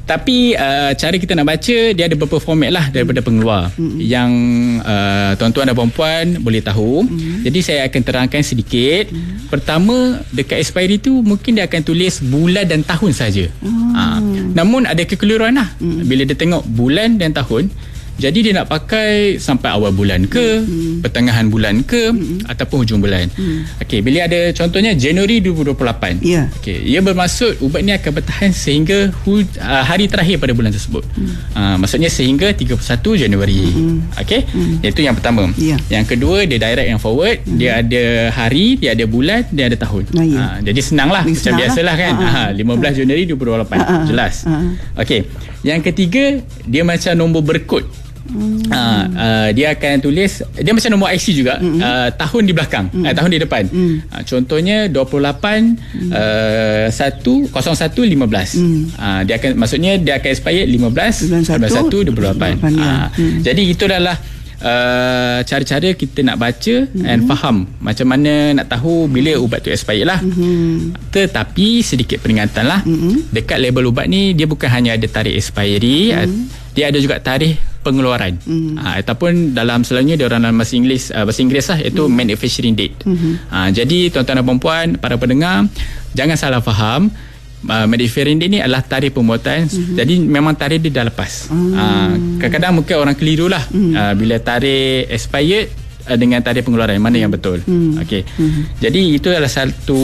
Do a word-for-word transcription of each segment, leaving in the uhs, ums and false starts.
Tapi uh, cara kita nak baca, dia ada beberapa format lah daripada pengeluar mm-hmm. yang uh, tuan-tuan dan puan-puan boleh tahu. Mm-hmm. Jadi saya akan terangkan sedikit. Mm-hmm. Pertama, dekat expiry tu mungkin dia akan tulis bulan dan tahun saja. Mm-hmm. Ha, namun ada kekeliruan lah. Mm-hmm. Bila dia tengok bulan dan tahun, jadi dia nak pakai sampai awal bulan ke, hmm. pertengahan bulan ke, hmm. ataupun hujung bulan. Hmm. Okey, bila ada contohnya Januari dua ribu dua puluh lapan. Ya. Okey, ia bermaksud ubat ni akan bertahan sehingga hu, uh, hari terakhir pada bulan tersebut. Hmm. Uh, maksudnya sehingga tiga puluh satu Januari. Hmm. Okey, hmm. itu yang pertama. Ya. Yang kedua, dia direct and forward. Hmm. Dia ada hari, dia ada bulan, dia ada tahun. Oh, ya. uh, jadi senanglah macam senang biasalah kan. Uh-huh. Uh, lima belas Januari dua ribu dua puluh lapan. Uh-huh. Jelas. Uh-huh. Okey. Yang ketiga, dia macam nombor berkod. Hmm. Uh, uh, dia akan tulis, dia macam nombor I C juga, hmm. uh, tahun di belakang, hmm. uh, tahun di depan. hmm. uh, Contohnya dua puluh lapan hmm. uh, satu kosong satu lima belas. hmm. uh, Dia akan, maksudnya dia akan expired lima belas satu dua puluh lapan. uh, hmm. Jadi itu adalah Uh, cara-cara kita nak baca mm-hmm. and faham macam mana nak tahu bila ubat tu expired lah. mm-hmm. Tetapi sedikit peringatan lah, mm-hmm. dekat label ubat ni dia bukan hanya ada tarikh expiry, mm-hmm. dia ada juga tarikh pengeluaran. mm-hmm. uh, ataupun dalam selalunya dia orang dalam bahasa Inggeris, uh, bahasa Inggeris lah, iaitu mm-hmm. manufacturing date. mm-hmm. uh, Jadi tuan-tuan dan puan-puan, para pendengar, jangan salah faham. Uh, manufacturing date ni adalah tarikh pembuatan. mm-hmm. Jadi memang tarikh dia dah lepas. mm. uh, Kadang-kadang mungkin orang keliru lah, mm. uh, bila tarikh expired uh, dengan tarikh pengeluaran, mana yang betul. mm. Okay. mm. Jadi itu adalah satu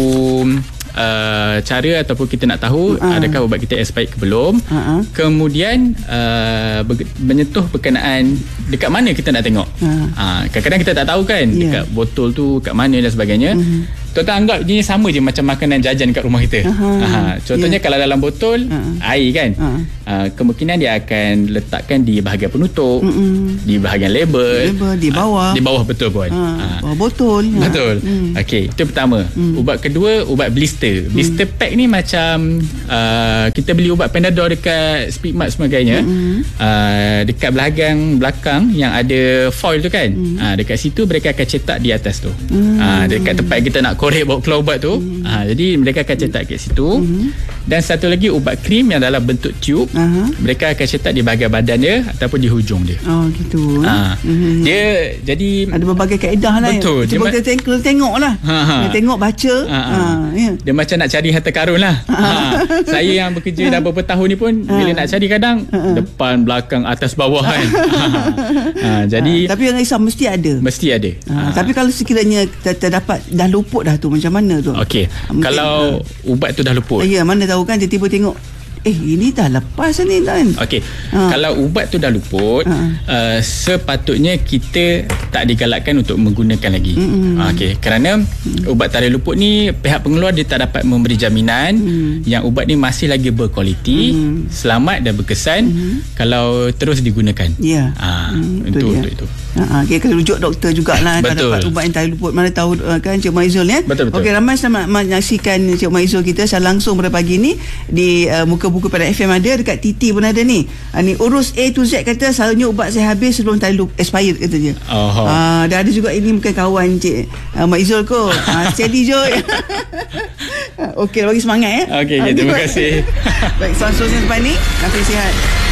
uh, cara ataupun kita nak tahu uh. adakah ubat kita expired ke belum. uh-huh. Kemudian uh, ber- menyentuh berkenaan dekat mana kita nak tengok. uh. Uh, kadang-kadang kita tak tahu kan, yeah. dekat botol tu kat mana dan sebagainya. mm. Tuan-tuan anggap jenis sama je macam makanan jajan kat rumah kita. Aha. Aha. Contohnya, yeah. kalau dalam botol uh-huh. air kan, uh-huh. uh, kemungkinan dia akan letakkan di bahagian penutup, uh-uh. di bahagian label, label di bawah. Uh, di bawah betul puan. Uh, uh. Bawah botol. Betul. Uh. Okey, itu pertama. Uh. Ubat kedua, ubat blister. Blister uh. pack ni macam uh, kita beli ubat Panadol dekat Speedmart sebagainya. Uh. Uh, dekat belakang belakang yang ada foil tu kan. Uh. Uh, dekat situ mereka akan cetak di atas tu. Uh. Uh, dekat tempat kita nak korek bawa keluar ubat tu. hmm. ha, Jadi mereka akan cetak kat situ. hmm. Dan satu lagi ubat krim yang dalam bentuk tube. uh-huh. Mereka akan cetak di bahagian badan dia ataupun di hujung dia. Oh gitu. ha. hmm. Dia jadi ada berbagai kaedah lah. Betul. Cuba kita tengok, tengok lah. ha, ha. Tengok baca. ha, ha. Ha, ya. Dia macam nak cari harta karun lah. ha. Saya yang bekerja dah beberapa tahun ni pun, ha. bila nak cari kadang ha. depan, belakang, atas, bawah kan. ha. Ha. Jadi ha. tapi yang risau mesti ada. Mesti ada. ha. Ha. Tapi kalau sekiranya terdapat dah luput dah tu, macam mana tu? Okey. Kalau ha. ubat tu dah luput. Ya, mana tahu kan, tiba-tiba tengok eh ini dah lepas ni kan. Okey. Ha. Kalau ubat tu dah luput, ha. uh, sepatutnya kita tak digalakkan untuk menggunakan lagi. Mm-hmm. Okey, kerana mm. ubat tarikh luput ni pihak pengeluar dia tak dapat memberi jaminan mm. yang ubat ni masih lagi berkualiti, mm. selamat dan berkesan mm. kalau terus digunakan. Ya. Yeah. Ha, mm, itu untuk itu. Ha, okay, kena rujuk doktor jugalah kalau dapat ubat yang tarikh luput. Mana tahu kan Cik Maizul ya. Betul betul. Okey, ramai selamat menyaksikan Cik Maizul kita secara langsung pada pagi ni di uh, muka buku pada F M ada, dekat T T pun ada ni. Ha, ni urus A to Z kata selalunya ubat saya habis sebelum tarikh expired katanya. Oh. Ha, dah ada juga ini mungkin kawan Cik uh, Maizul ko. Ha, steady je. Okey, bagi semangat ya. Okey, okay, terima kasih. Baik, seterusnya sampai ni. Kami sihat.